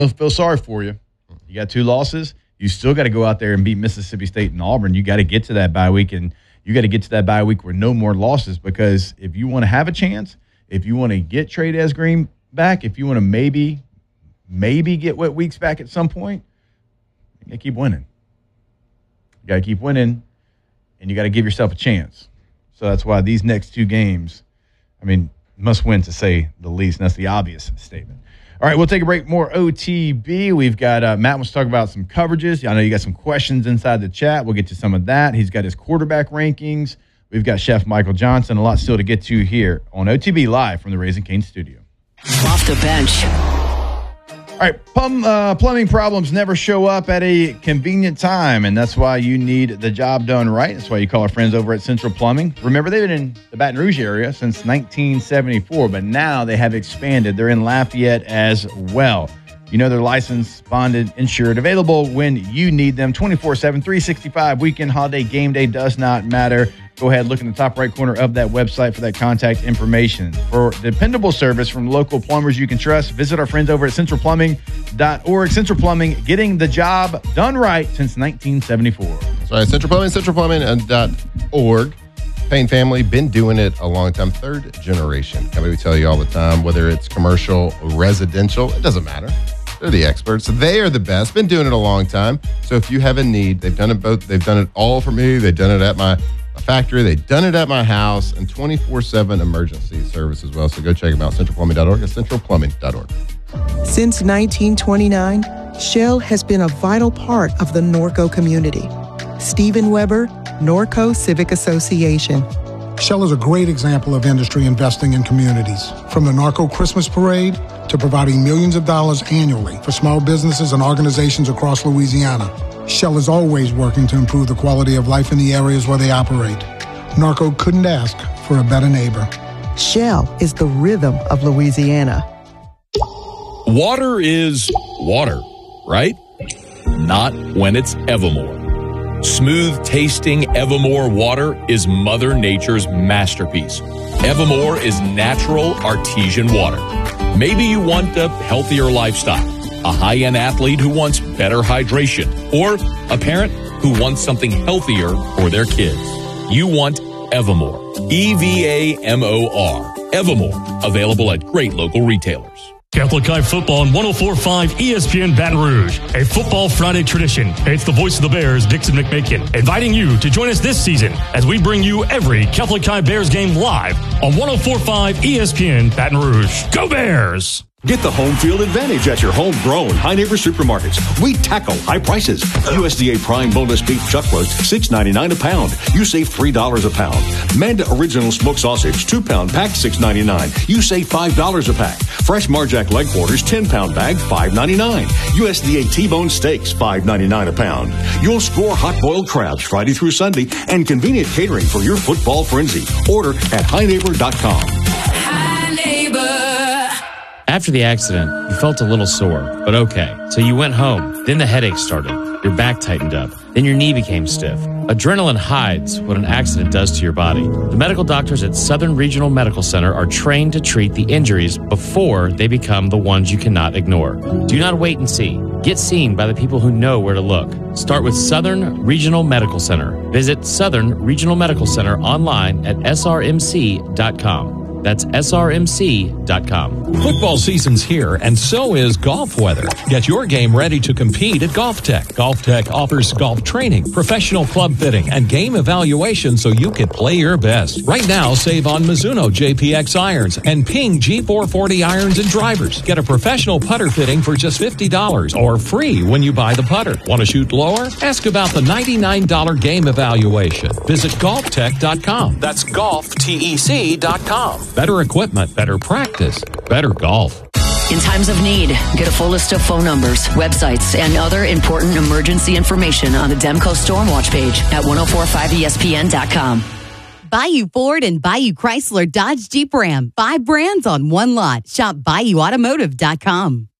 I feel sorry for you. You got 2 losses. You still got to go out there and beat Mississippi State and Auburn. You got to get to that bye week, and you got to get to that bye week with no more losses, because if you want to have a chance, if you want to get Trey Green back, if you want to maybe get Wet Weeks back at some point, you got to keep winning. You got to keep winning, and you got to give yourself a chance. So that's why these next 2 games, must win to say the least. And that's the obvious statement. All right, we'll take a break. More OTB. We've got Matt wants to talk about some coverages. I know you got some questions inside the chat. We'll get to some of that. He's got his quarterback rankings. We've got Chef Michael Johnson. A lot still to get to here on OTB Live from the Raising Cane studio. Off the bench. All right, plumbing problems never show up at a convenient time, and that's why you need the job done right. That's why you call our friends over at Central Plumbing. Remember, they've been in the Baton Rouge area since 1974, but now they have expanded. They're in Lafayette as well. You know, they're licensed, bonded, insured, available when you need them, 24/7, 365, weekend, holiday, game day, does not matter. Go ahead, look in the top right corner of that website for that contact information. For dependable service from local plumbers you can trust, visit our friends over at centralplumbing.org. Central Plumbing, getting the job done right since 1974. That's right, centralplumbing.org. Payne family, been doing it a long time. 3rd generation. We tell you all the time, whether it's commercial or residential, it doesn't matter. They're the experts. They are the best. Been doing it a long time. So if you have a need, they've done it both. They've done it all for me. They've done it at my factory. They've done it at my house, and 24/7 emergency service as well. So go check them out, centralplumbing.org. That's centralplumbing.org. Since 1929, Shell has been a vital part of the Norco community. Stephen Weber, Norco Civic Association. Shell is a great example of industry investing in communities. From the Norco Christmas Parade to providing millions of dollars annually for small businesses and organizations across Louisiana, Shell is always working to improve the quality of life in the areas where they operate. Norco couldn't ask for a better neighbor. Shell is the rhythm of Louisiana. Water is water, right? Not when it's Evermore. Smooth-tasting Evermore water is Mother Nature's masterpiece. Evermore is natural artesian water. Maybe you want a healthier lifestyle, a high-end athlete who wants better hydration, or a parent who wants something healthier for their kids. You want Evermore. EVAMOR. Evermore. Available at great local retailers. Catholic High Football on 104.5 ESPN Baton Rouge, a Football Friday tradition. It's the voice of the Bears, Dixon McMakin, inviting you to join us this season as we bring you every Catholic High Bears game live on 104.5 ESPN Baton Rouge. Go Bears! Get the home field advantage at your homegrown High Neighbor Supermarkets. We tackle high prices. USDA Prime Boneless Beef Chuck Roast, $6.99 a pound. You save $3 a pound. Manda Original Smoked Sausage, 2-pound pack, $6.99. You save $5 a pack. Fresh Marjack Leg Quarters, 10-pound bag, $5.99. USDA T-Bone Steaks, $5.99 a pound. You'll score hot-boiled crabs Friday through Sunday and convenient catering for your football frenzy. Order at HighNeighbor.com. High Neighbor. After the accident, you felt a little sore, but okay. So you went home. Then the headache started. Your back tightened up. Then your knee became stiff. Adrenaline hides what an accident does to your body. The medical doctors at Southern Regional Medical Center are trained to treat the injuries before they become the ones you cannot ignore. Do not wait and see. Get seen by the people who know where to look. Start with Southern Regional Medical Center. Visit Southern Regional Medical Center online at srmc.com. That's srmc.com. Football season's here, and so is golf weather. Get your game ready to compete at Golf Tech. Golf Tech offers golf training, professional club fitting, and game evaluation so you can play your best. Right now, save on Mizuno JPX irons and Ping G440 irons and drivers. Get a professional putter fitting for just $50 or free when you buy the putter. Want to shoot lower? Ask about the $99 game evaluation. Visit golftech.com. That's golftec.com. Better equipment, better practice, better golf. In times of need, get a full list of phone numbers, websites, and other important emergency information on the Demco Stormwatch page at 1045ESPN.com. Bayou Ford and Bayou Chrysler Dodge Jeep Ram. 5 brands on one lot. Shop BayouAutomotive.com.